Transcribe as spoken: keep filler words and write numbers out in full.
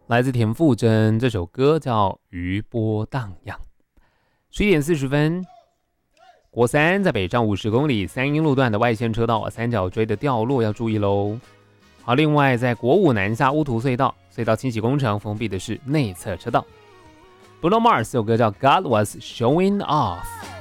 来自田馥甄，这首歌叫《余波荡漾》。十一点四十分，国三在北上五十公里三英路段的外线车道三角锥的掉落要注意喽。好，另外在国五南下乌图隧道，隧道清洗工程封闭的是内侧车道。Bruno Mars 这首歌叫《God Was Showing Off》。